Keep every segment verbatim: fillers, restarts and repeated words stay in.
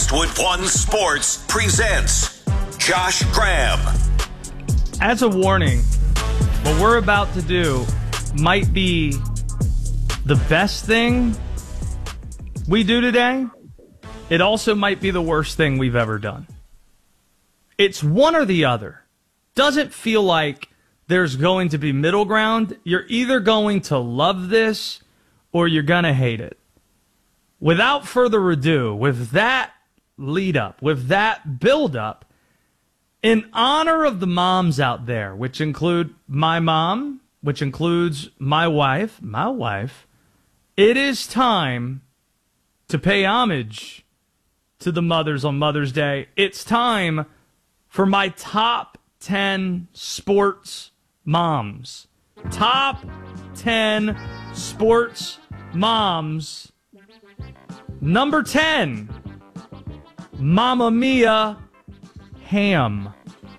Westwood One Sports presents Josh Graham. As a warning, what we're about to do might be the best thing we do today. It also might be the worst thing we've ever done. It's one or the other. Doesn't feel like there's going to be middle ground. You're either going to love this or you're going to hate it. Without further ado, with that lead up, with that build up, in honor of the moms out there, which include my mom, which includes my wife, my wife, it is time to pay homage to the mothers on Mother's Day. It's time for my top ten sports moms. Top ten sports moms. Number ten, Mama Mia Hamm.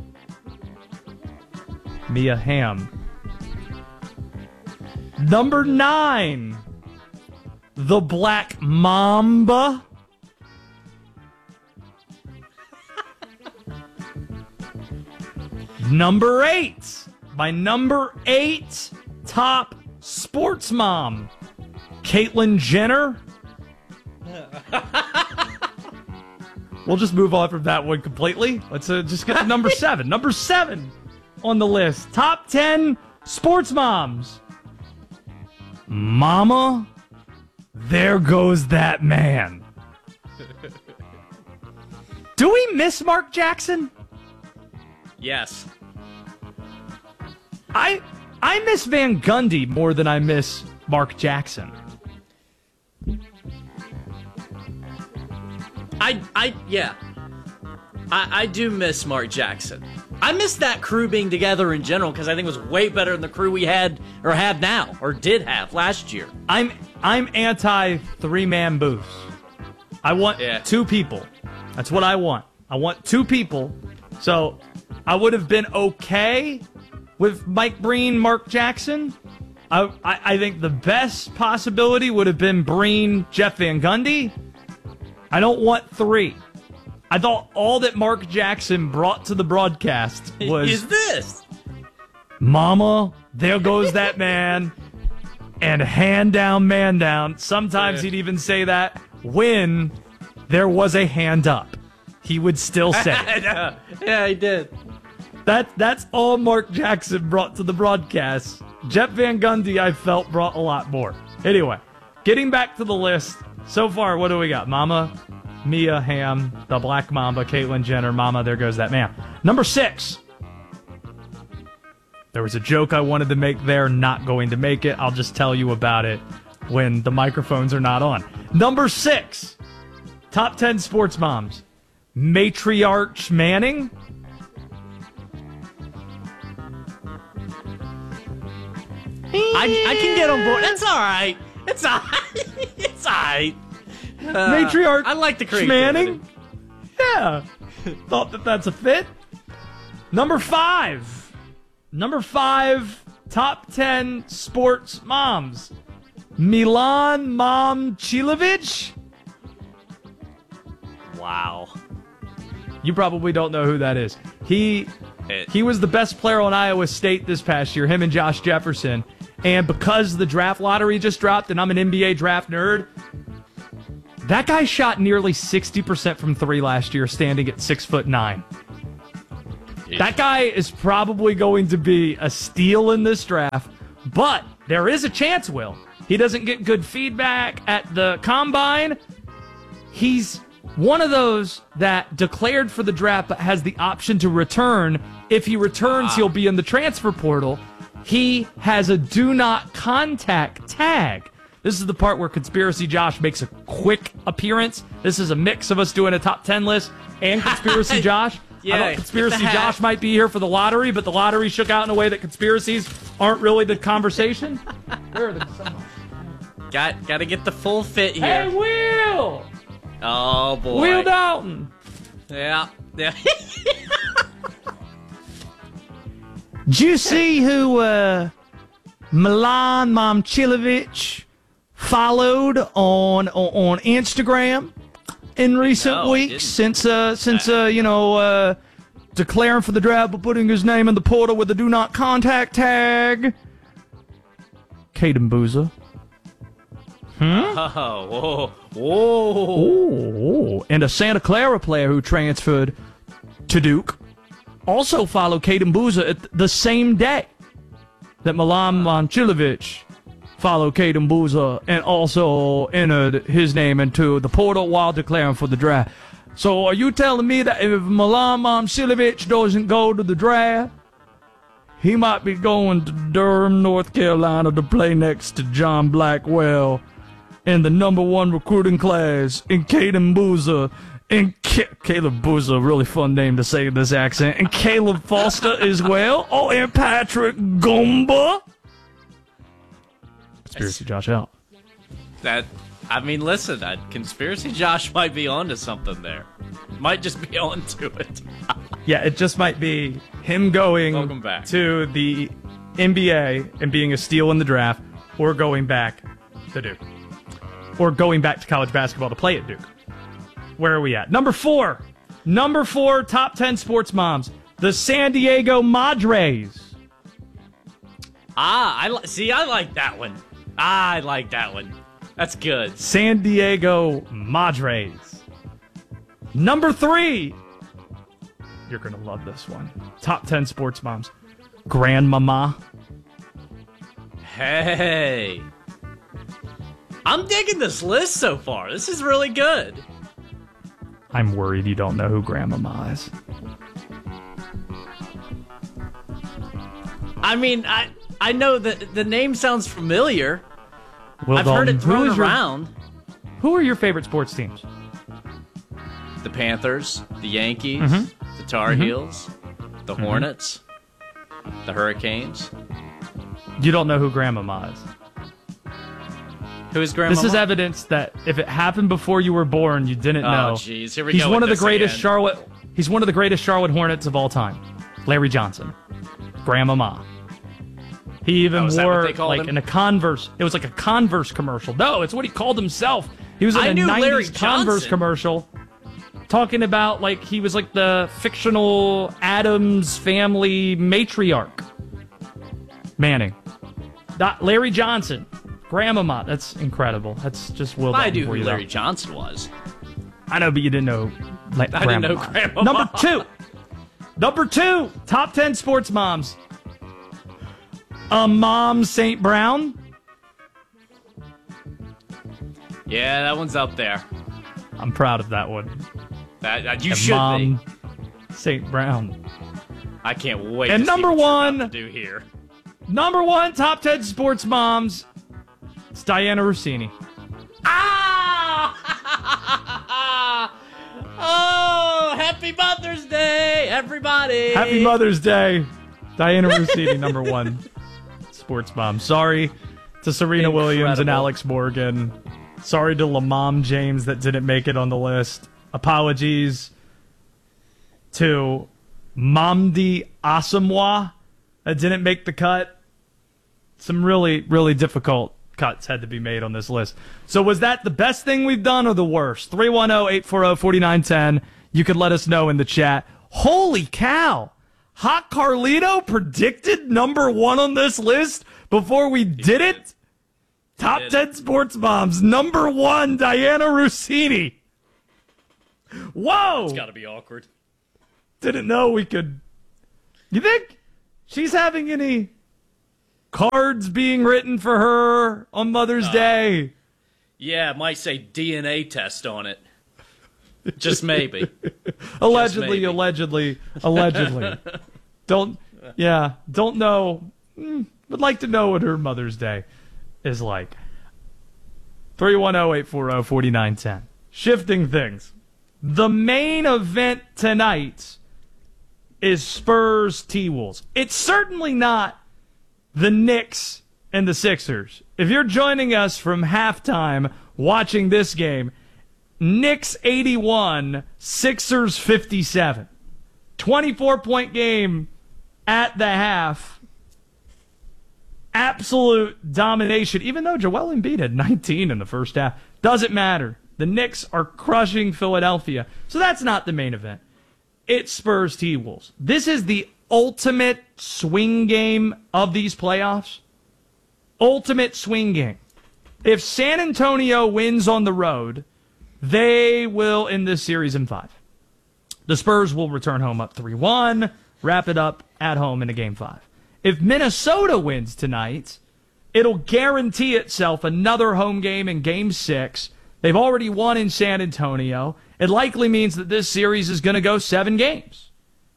Mia Hamm. Number nine, the Black Mamba. Number eight, my number eight top sports mom, Caitlyn Jenner. We'll just move on from that one completely. Let's uh, just get to number seven. Number seven on the list. Top ten sports moms. Mama, there goes that man. Do we miss Mark Jackson? Yes. I I miss Van Gundy more than I miss Mark Jackson. I, I, yeah. I, I do miss Mark Jackson. I miss that crew being together in general because I think it was way better than the crew we had or have now or did have last year. I'm I'm anti three-man booths. I want Yeah. two people. That's what I want. I want two people. So I would have been okay with Mike Breen, Mark Jackson. I, I, I think the best possibility would have been Breen, Jeff Van Gundy. I don't want three. I thought all that Mark Jackson brought to the broadcast was... Is this? Mama, there goes that man, and hand down, man down. Sometimes Yeah. he'd even say that when there was a hand up. He would still say it. yeah, yeah, he did. That, that's all Mark Jackson brought to the broadcast. Jeff Van Gundy, I felt, brought a lot more. Anyway, getting back to the list. So far, what do we got? Mama, Mia Hamm, the Black Mamba, Caitlyn Jenner, Mama, there goes that man. Number six. There was a joke I wanted to make there, not going to make it. I'll just tell you about it when the microphones are not on. Number six. Top ten sports moms. Matriarch Manning. I, I can get on board. It's all right. It's all right. It's all right. Uh, Matriarch I like the creativity. Manning. Yeah. Thought that that's a fit. Number five. Number five, top ten sports moms. Milan Momcilovic. Wow. You probably don't know who that is. He It- he was the best player on Iowa State this past year, him and Josh Jefferson. And because the draft lottery just dropped, and I'm an N B A draft nerd, that guy shot nearly sixty percent from three last year, standing at six foot nine. That guy is probably going to be a steal in this draft, but there is a chance, Will. He doesn't get good feedback at the combine. He's one of those that declared for the draft but has the option to return. If he returns, he'll be in the transfer portal. He has a do not contact tag. This is the part where Conspiracy Josh makes a quick appearance. This is a mix of us doing a top ten list and Conspiracy Josh. Yeah, I thought get Conspiracy the hat. Josh might be here for the lottery, but the lottery shook out in a way that conspiracies aren't really the conversation. Where are the Got got to get the full fit Hey, here. Will! Oh boy. Will Dalton! Yeah. Yeah. Did you see who uh, Milan Momcilovic followed on, on on Instagram? in recent No, I weeks didn't. since, uh, since uh, you know, uh, declaring for the draft but putting his name in the portal with the do not contact tag? Caden Boozer. Oh, whoa, whoa. Oh, and a Santa Clara player who transferred to Duke also followed Caden Boozer at the same day that Milan Momcilovic followed Caden Boozer and also entered his name into the portal while declaring for the draft. So are you telling me that if Milan Momcilovic doesn't go to the draft, he might be going to Durham, North Carolina to play next to John Blackwell in the number one recruiting class, in Caden Boozer, and Ca- Caleb Boozer, really fun name to say in this accent, and Caleb Foster as well. Oh, and Patrick Gomba. Conspiracy Josh out. That, I mean, listen, that Conspiracy Josh might be onto something there. Might just be onto it. Yeah, it just might be him going Welcome back. to the N B A and being a steal in the draft, or going back to Duke. Or going back to college basketball to play at Duke. Where are we at? Number four. Number four, top ten sports moms. The San Diego Madres. Ah, I li- see, I like that one. Ah, I like that one. That's good. San Diego Madres. Number three. You're going to love this one. Top ten sports moms. Grandmama. Hey. I'm digging this list so far. This is really good. I'm worried you don't know who Grandmama is. I mean, I I know that the name sounds familiar. Will I've heard Dalton, it who thrown is your- around. Who are your favorite sports teams? The Panthers, the Yankees, Mm-hmm. the Tar Heels, the Hornets, the Hurricanes. You don't know who Grandmama is. Who is Grandma? This is evidence that if it happened before you were born, you didn't Oh, know. jeez. Here we he's go one with of the this greatest again. Charlotte. He's one of the greatest Charlotte Hornets of all time. Larry Johnson, Grandmama. He even Oh, is that what wore they called like him? in a Converse. It was like a Converse commercial. No, it's what he called himself. He was in I a knew Larry nineties Converse Johnson. commercial, talking about like he was like the fictional Addams family matriarch. Manning, Not Larry Johnson. Grandmama. That's incredible. That's just Will I Dalton knew for who you, Larry though. Johnson was. I know, but you didn't know. Like, I didn't know Grandmama. Grandmama. Number two. Number two. Top ten sports moms. A mom Saint Brown. Yeah, that one's up there. I'm proud of that one. That, that you A should mom be. Saint Brown. I can't wait. And to see number what you're one- about to do here. Number one top ten sports moms. It's Diana Rossini. Ah! Oh, happy Mother's Day, everybody! Happy Mother's Day. Diana Rossini, number one sports mom. Sorry to Serena Williams and Incredible. Alex Morgan. Sorry to Lamom James that didn't make it on the list. Apologies to Mamdi Asamoah that didn't make the cut. Some really, really difficult cuts had to be made on this list. So was that the best thing we've done or the worst? three one zero, eight four zero, four nine one zero. You could let us know in the chat. Holy cow! Hot Carlito predicted number one on this list before we did it? Top did. ten sports moms. Number one, Diana Rossini. Whoa! It's got to be awkward. Didn't know we could. You think she's having any cards being written for her on Mother's Day? Yeah, it might say D N A test on it. Just maybe. Allegedly, maybe. allegedly, allegedly. Don't, yeah, don't know. Mm, would like to know what her Mother's Day is like. three one zero, eight four zero, four nine one zero. Shifting things. The main event tonight is Spurs T-Wolves. It's certainly not the Knicks and the Sixers. If you're joining us from halftime watching this game, Knicks eighty-one, Sixers fifty-seven. twenty-four point game at the half. Absolute domination. Even though Joel Embiid had nineteen in the first half. Doesn't matter. The Knicks are crushing Philadelphia. So that's not the main event. It's Spurs T-Wolves. This is the ultimate swing game of these playoffs. Ultimate swing game. If San Antonio wins on the road, they will end this series in five. The Spurs will return home up three one, wrap it up at home in a game five. If Minnesota wins tonight, it'll guarantee itself another home game in game six. They've already won in San Antonio. It likely means that this series is going to go seven games.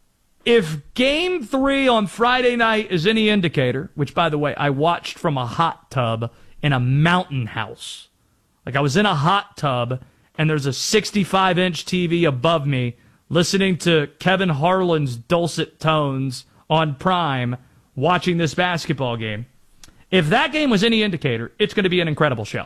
If game three on Friday night is any indicator, which, by the way, I watched from a hot tub in a mountain house. Like I was in a hot tub, and there's a sixty-five inch T V above me listening to Kevin Harlan's dulcet tones on Prime watching this basketball game. If that game was any indicator, it's going to be an incredible show.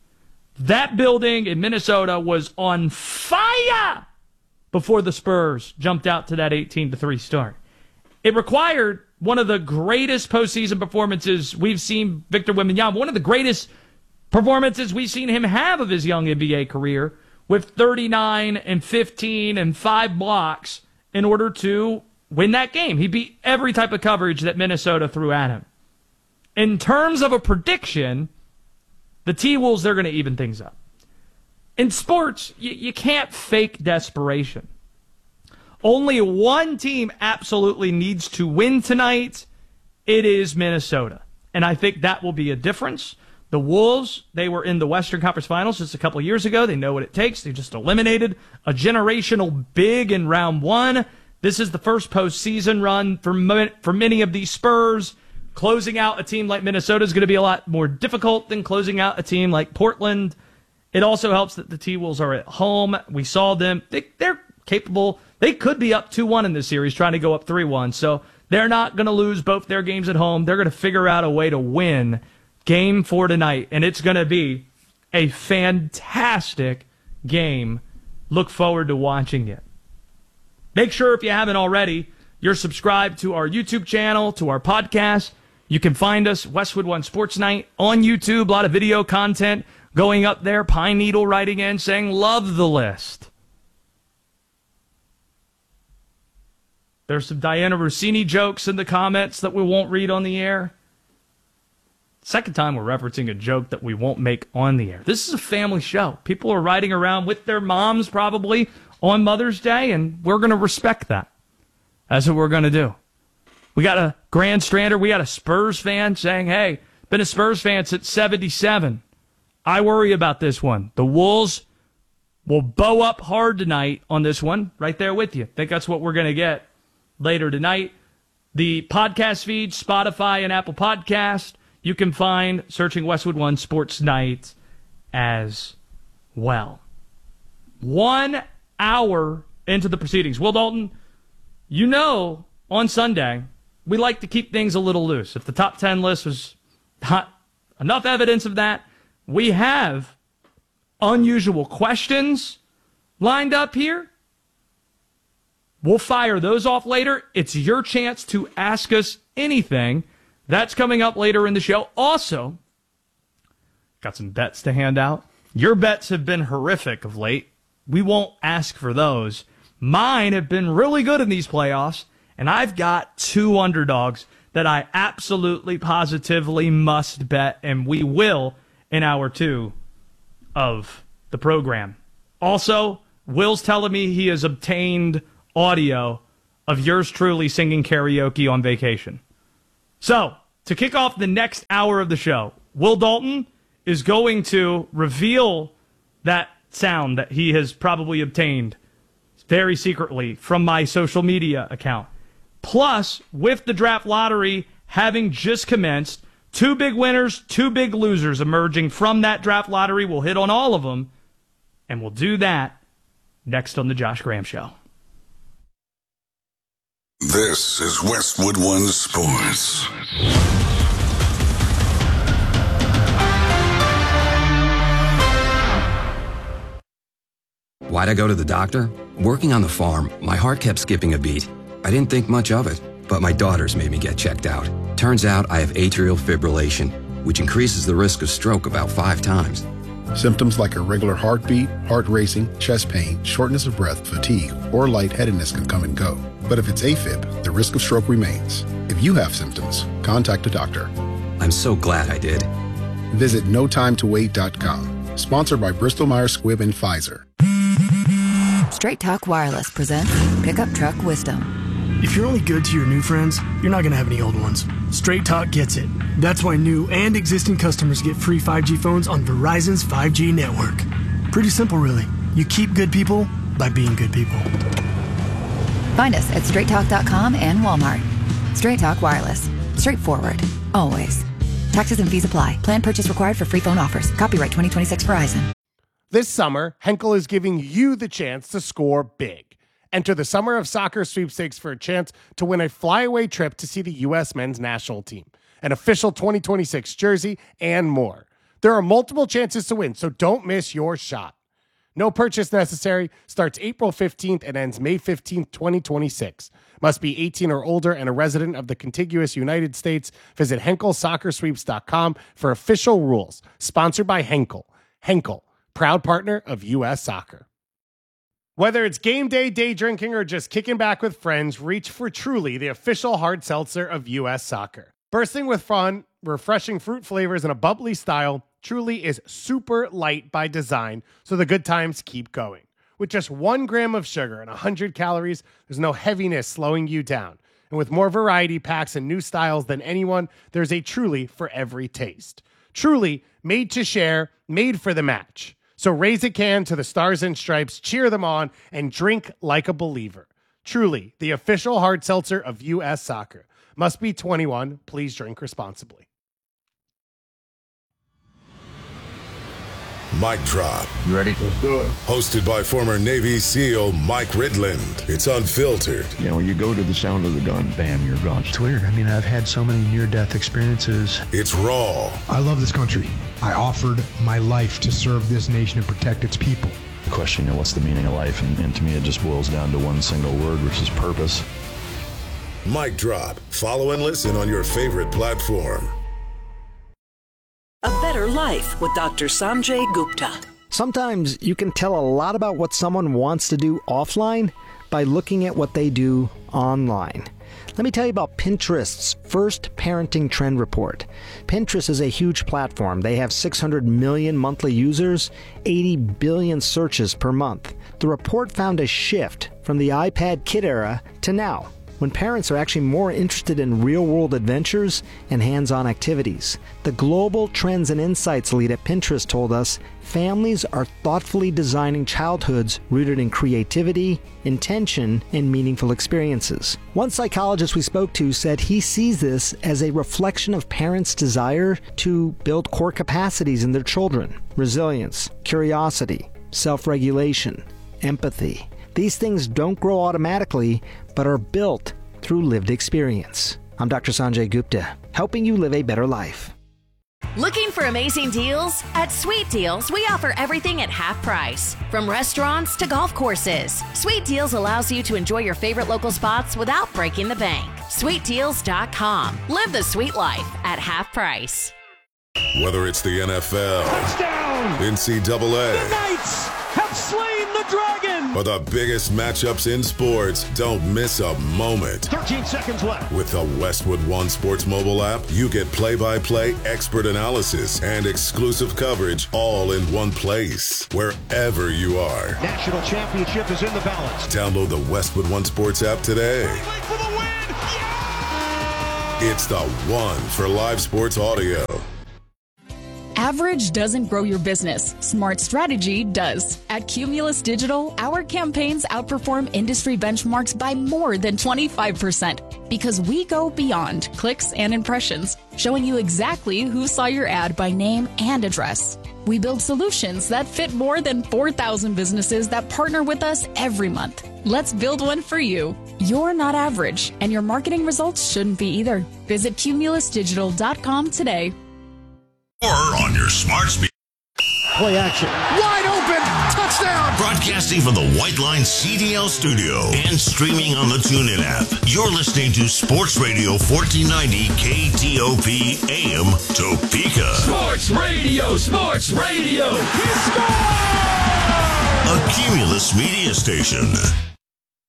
That building in Minnesota was on fire before the Spurs jumped out to that eighteen to three start. It required one of the greatest postseason performances we've seen Victor Wembanyama, one of the greatest performances we've seen him have of his young N B A career, with thirty-nine and fifteen and five blocks in order to win that game. He beat every type of coverage that Minnesota threw at him. In terms of a prediction, the T-Wolves, they're going to even things up. In sports, you, you can't fake desperation. Only one team absolutely needs to win tonight. It is Minnesota. And I think that will be a difference. The Wolves, they were in the Western Conference Finals just a couple years ago. They know what it takes. They just eliminated a generational big in round one. This is the first postseason run for, for many of these Spurs. Closing out a team like Minnesota is going to be a lot more difficult than closing out a team like Portland. It also helps that the T-Wolves are at home. We saw them. They, they're capable. They could be up two one in this series, trying to go up three one. So they're not going to lose both their games at home. They're going to figure out a way to win game four tonight, and it's going to be a fantastic game. Look forward to watching it. Make sure, if you haven't already, you're subscribed to our YouTube channel, to our podcast. You can find us, Westwood One Sports Night, on YouTube. A lot of video content going up there. Pine Needle writing in saying, love the list. There's some Diana Rossini jokes in the comments that we won't read on the air. Second time we're referencing a joke that we won't make on the air. This is a family show. People are riding around with their moms probably on Mother's Day, and we're going to respect that. That's what we're going to do. We got a Grand Strander. We got a Spurs fan saying, hey, been a Spurs fan since seventy-seven. I worry about this one. The Wolves will bow up hard tonight on this one. Right there with you. I think that's what we're going to get later tonight. The podcast feed, Spotify and Apple Podcast, you can find searching Westwood One Sports Night as well. One hour into the proceedings. Will Dalton, you know, on Sunday, we like to keep things a little loose. If the top ten list was not enough evidence of that, we have unusual questions lined up here. We'll fire those off later. It's your chance to ask us anything. That's coming up later in the show. Also, got some bets to hand out. Your bets have been horrific of late. We won't ask for those. Mine have been really good in these playoffs, and I've got two underdogs that I absolutely, positively must bet, and we will in hour two of the program. Also, Will's telling me he has obtained audio of yours truly singing karaoke on vacation. So, to kick off the next hour of the show, Will Dalton is going to reveal that sound that he has probably obtained very secretly from my social media account. Plus, with the draft lottery having just commenced, two big winners, two big losers emerging from that draft lottery. We'll hit on all of them, and we'll do that next on the Josh Graham Show. This is Westwood One Sports. Why'd I go to the doctor? Working on the farm, my heart kept skipping a beat. I didn't think much of it, but my daughters made me get checked out. Turns out I have atrial fibrillation, which increases the risk of stroke about five times. Symptoms like irregular heartbeat, heart racing, chest pain, shortness of breath, fatigue, or lightheadedness can come and go. But if it's AFib, the risk of stroke remains. If you have symptoms, contact a doctor. I'm so glad I did. Visit no time to wait dot com. Sponsored by Bristol Myers Squibb and Pfizer. Straight Talk Wireless presents Pickup Truck Wisdom. If you're only good to your new friends, you're not going to have any old ones. Straight Talk gets it. That's why new and existing customers get free five G phones on Verizon's five G network. Pretty simple, really. You keep good people by being good people. Find us at straight talk dot com and Walmart. Straight Talk Wireless. Straightforward. Always. Taxes and fees apply. Plan purchase required for free phone offers. Copyright twenty twenty-six Verizon. This summer, Henkel is giving you the chance to score big. Enter the Summer of Soccer sweepstakes for a chance to win a flyaway trip to see the U S men's national team, an official twenty twenty-six jersey, and more. There are multiple chances to win, so don't miss your shot. No purchase necessary. Starts April fifteenth and ends May fifteenth, twenty twenty-six. Must be eighteen or older and a resident of the contiguous United States. Visit henkel soccer sweeps dot com for official rules. Sponsored by Henkel. Henkel, proud partner of U S Soccer. Whether it's game day, day drinking, or just kicking back with friends, reach for Truly, the official hard seltzer of U S Soccer. Bursting with fun, refreshing fruit flavors, and a bubbly style, Truly is super light by design, so the good times keep going. With just one gram of sugar and one hundred calories, there's no heaviness slowing you down. And with more variety packs and new styles than anyone, there's a Truly for every taste. Truly, made to share, made for the match. So raise a can to the Stars and Stripes, cheer them on, and drink like a believer. Truly, the official hard seltzer of U S Soccer. Must be twenty-one. Please drink responsibly. Mic Drop. You ready? Let's do it. Hosted by former Navy SEAL Mike Ridland. It's unfiltered. You know, you go to the sound of the gun, bam, you're gone. It's weird. I mean, I've had so many near-death experiences. It's raw. I love this country. I offered my life to serve this nation and protect its people. The question, you know, what's the meaning of life? And, and to me, it just boils down to one single word, which is purpose. Mic Drop. Follow and listen on your favorite platform. A Better Life with Doctor Sanjay Gupta. Sometimes you can tell a lot about what someone wants to do offline by looking at what they do online. Let me tell you about Pinterest's first parenting trend report. Pinterest is a huge platform. They have six hundred million monthly users, eighty billion searches per month. The report found a shift from the iPad kid era to now, when parents are actually more interested in real-world adventures and hands-on activities. The Global Trends and Insights lead at Pinterest told us families are thoughtfully designing childhoods rooted in creativity, intention, and meaningful experiences. One psychologist we spoke to said he sees this as a reflection of parents' desire to build core capacities in their children: resilience, curiosity, self-regulation, empathy. These things don't grow automatically, but are built through lived experience. I'm Doctor Sanjay Gupta, helping you live a better life. Looking for amazing deals? At Sweet Deals, we offer everything at half price. From restaurants to golf courses, Sweet Deals allows you to enjoy your favorite local spots without breaking the bank. sweet deals dot com. Live the sweet life at half price. Whether it's the N F L, touchdown, N C double A, the Knights have slain the dragon, or the biggest matchups in sports, don't miss a moment. thirteen seconds left. With the Westwood One Sports mobile app, you get play-by-play, expert analysis, and exclusive coverage all in one place, wherever you are. National championship is in the balance. Download the Westwood One Sports app today. For the win. Yeah! It's the one for live sports audio. Average doesn't grow your business. Smart strategy does. At Cumulus Digital, our campaigns outperform industry benchmarks by more than twenty-five percent because we go beyond clicks and impressions, showing you exactly who saw your ad by name and address. We build solutions that fit more than four thousand businesses that partner with us every month. Let's build one for you. You're not average, and your marketing results shouldn't be either. Visit cumulus digital dot com today. Or on your smart speaker. Play action. Wide open. Touchdown! Broadcasting from the White Line C D L studio and streaming on the TuneIn app. You're listening to Sports Radio fourteen ninety K T O P A M Topeka. Sports Radio, Sports Radio. He scored! A Cumulus media station.